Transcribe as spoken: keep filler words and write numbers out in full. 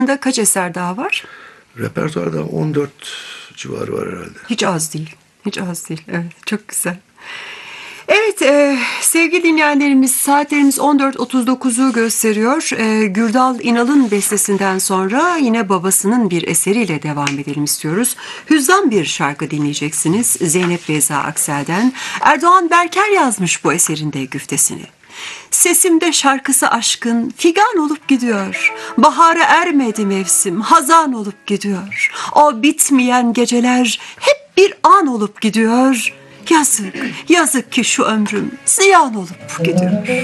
Kaç eser daha var? Repertuarda on dört civarı var herhalde. Hiç az değil. Hiç az değil. Evet, çok güzel. Evet, e, sevgili dinleyenlerimiz, saatlerimiz on dört otuz dokuzu gösteriyor. E, Gürdal İnal'ın bestesinden sonra yine babasının bir eseriyle devam edelim istiyoruz. Hüzzam bir şarkı dinleyeceksiniz Zeynep Reza Aksel'den. Erdoğan Berker yazmış bu eserinde güftesini. Sesimde şarkısı aşkın figan olup gidiyor. Bahara ermedi mevsim, hazan olup gidiyor. O bitmeyen geceler hep bir an olup gidiyor. Yazık, yazık ki şu ömrüm ziyan olup gidiyor.